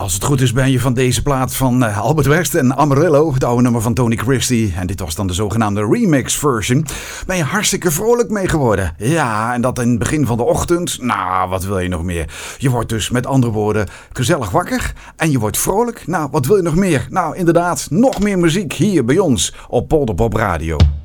Als het goed is ben je van deze plaat van Albert West en Amarillo, het oude nummer van Tony Christie. En dit was dan de zogenaamde remix version. Ben je hartstikke vrolijk mee geworden. Ja, en dat in het begin van de ochtend. Nou, wat wil je nog meer? Je wordt dus met andere woorden gezellig wakker en je wordt vrolijk. Nou, wat wil je nog meer? Nou, inderdaad, nog meer muziek hier bij ons op Polderpop Radio.